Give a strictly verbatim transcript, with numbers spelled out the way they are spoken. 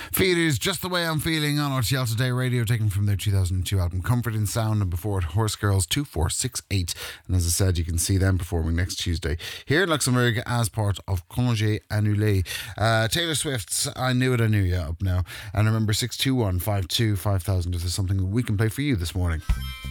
Feeders, Just the Way I'm Feeling on R T L Today Radio, taken from their two thousand two album Comfort in Sound, and before it Horse Girls two four six eight. And as I said, you can see them performing next Tuesday here in Luxembourg as part of Congé Annulé. Uh, Taylor Swift's I Knew It, I Knew Ya up now. And remember six two one five two five thousand if there's something we can play for you this morning.